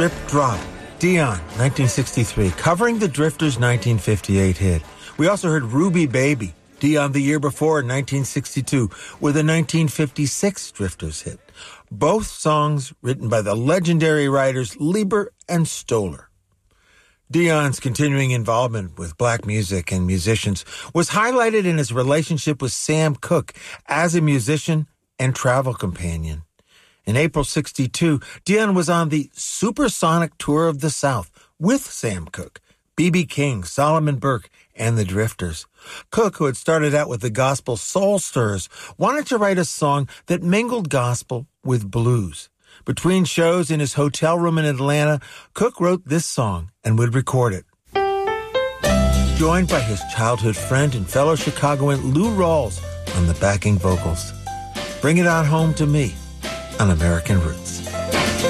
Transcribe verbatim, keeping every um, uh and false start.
Drip Drop, Dion, nineteen sixty-three, covering the Drifters' nineteen fifty-eight hit. We also heard Ruby Baby, Dion the year before in nineteen sixty-two, with a nineteen fifty-six Drifters hit. Both songs written by the legendary writers Lieber and Stoller. Dion's continuing involvement with black music and musicians was highlighted in his relationship with Sam Cooke as a musician and travel companion. In April sixty-two, Dion was on the Supersonic Tour of the South with Sam Cooke, B B King, Solomon Burke, and the Drifters. Cooke, who had started out with the gospel Soul Stirrers, wanted to write a song that mingled gospel with blues. Between shows in his hotel room in Atlanta, Cooke wrote this song and would record it. Joined by his childhood friend and fellow Chicagoan Lou Rawls on the backing vocals. Bring It On Home to Me on American Roots.